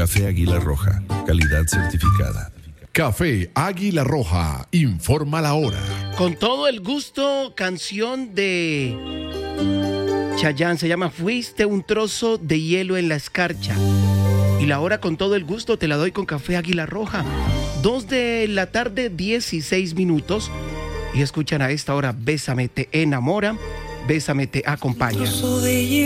Café Águila Roja, calidad certificada. Café Águila Roja, informa la hora. Con todo el gusto, canción de Chayanne, se llama Fuiste un trozo de hielo en la escarcha. Y la hora con todo el gusto te la doy con Café Águila Roja. 2 de la tarde, 16 minutos. Y escuchan a esta hora Bésame te enamora, Bésame te acompaña.